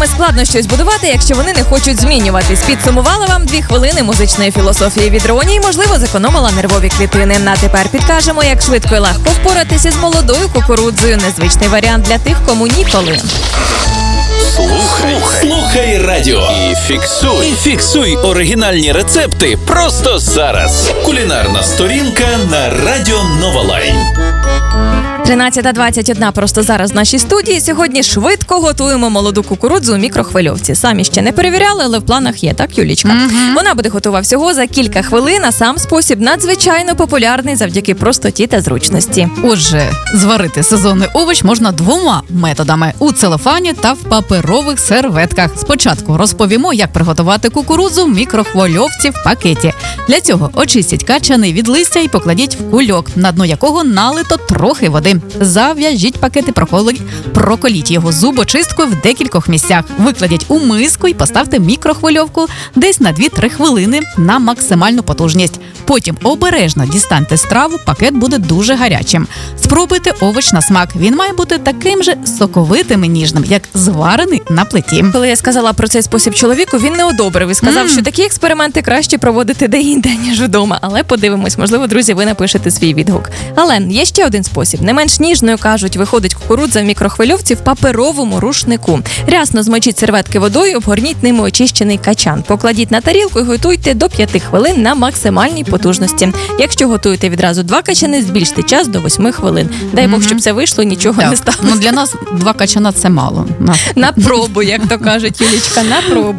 руками складно щось будувати, якщо вони не хочуть змінюватись. Підсумувала вам 2 хвилини музичної філософії від Роні і, можливо, зекономила нервові клітини. А тепер підкажемо, як швидко і легко впоратися з молодою кукурудзою. Незвичний варіант для тих, кому ніколи. Слухай радіо і фіксуй оригінальні рецепти просто зараз. Кулінарна сторінка на Радіо Нова Лайн. 13:21 просто зараз в нашій студії. Сьогодні швидко готуємо молоду кукурудзу у мікрохвильовці. Самі ще не перевіряли, але в планах є, так, Юлічка? Вона буде готова всього за кілька хвилин, а сам спосіб надзвичайно популярний завдяки простоті та зручності. Отже, зварити сезонний овоч можна 2 методами – у целофані та в паперових серветках. Спочатку розповімо, як приготувати кукурудзу в мікрохвильовці в пакеті. Для цього очистіть качани від листя і покладіть в кульок, на дно якого налито трохи води. Зав'яжіть пакет і проколіть його зубочисткою в декількох місцях. Викладіть у миску і поставте мікрохвильовку десь на 2-3 хвилини на максимальну потужність. Потім обережно дістаньте страву, пакет буде дуже гарячим. Спробуйте овоч на смак. Він має бути таким же соковитим і ніжним, як зварений на плиті. Коли я сказала про цей спосіб чоловіку, він не одобрив і сказав, що такі експерименти краще проводити де-інде, ніж вдома. Але подивимось, можливо, друзі, ви напишете свій відгук. Але є ще один спосіб. Не менш ніжною, кажуть, виходить кукурудза в мікрохвильовці в паперовому рушнику. Рясно змочіть серветки водою, обгорніть ними очищений качан. Покладіть на тарілку і готуйте до 5 хвилин на максимальній потужності. Якщо готуєте відразу 2 качани, збільште час до 8 хвилин. Дай Бог, щоб це вийшло, нічого не сталося. Для нас 2 качана – це мало. На пробу, як то кажуть, Юлічка, на пробу.